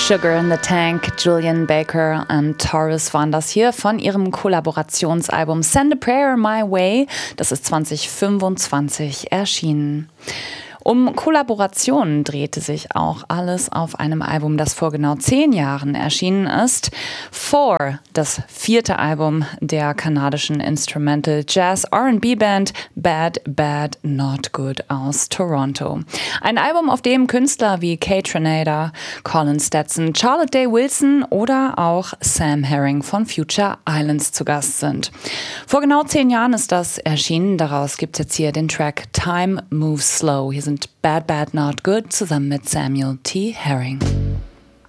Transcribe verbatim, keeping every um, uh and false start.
Sugar in the Tank, Julian Baker und Taurus waren das hier von ihrem Kollaborationsalbum Send a Prayer My Way. Das ist zwanzig fünfundzwanzig erschienen. Um Kollaborationen drehte sich auch alles auf einem Album, das vor genau zehn Jahren erschienen ist. Four, das vierte Album der kanadischen Instrumental Jazz R and B Band Bad Bad Not Good aus Toronto. Ein Album, auf dem Künstler wie Kate Renata, Colin Stetson, Charlotte Day Wilson oder auch Sam Herring von Future Islands zu Gast sind. Vor genau zehn Jahren ist das erschienen. Daraus gibt es jetzt hier den Track Time Moves Slow. Hier sind Bad Bad Not Good zusammen mit Samuel T. Herring.